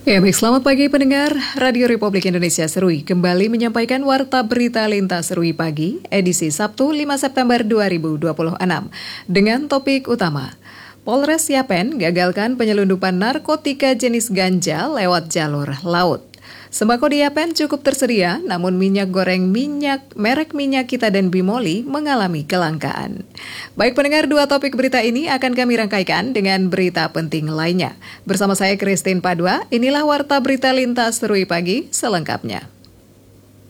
Ya, baik, selamat pagi pendengar Radio Republik Indonesia Serui. Kembali menyampaikan Warta Berita Lintas Serui Pagi, edisi Sabtu 5 September 2026. Dengan topik utama, Polres Yapen gagalkan penyelundupan narkotika jenis ganja lewat jalur laut. Sembako di Yapen cukup tersedia, namun minyak goreng merek Minyak Kita dan Bimoli mengalami kelangkaan. Baik pendengar, dua topik berita ini akan kami rangkaikan dengan berita penting lainnya. Bersama saya Christine Padua, inilah Warta Berita Lintas Serui Pagi selengkapnya.